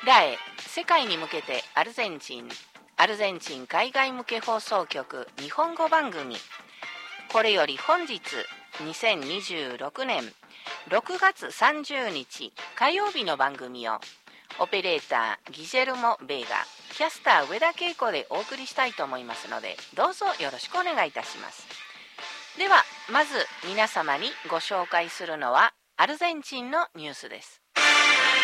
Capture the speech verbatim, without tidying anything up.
ダエ世界に向けてアルゼンチンアルゼンチン海外向け放送局日本語番組。これより本日にせんにじゅうろくねんろくがつさんじゅうにち火曜日の番組をオペレーターギジェルモ・ベーガ、キャスター上田恵子でお送りしたいと思いますので、どうぞよろしくお願いいたします。ではまず皆様にご紹介するのはアルゼンチンのニュースです。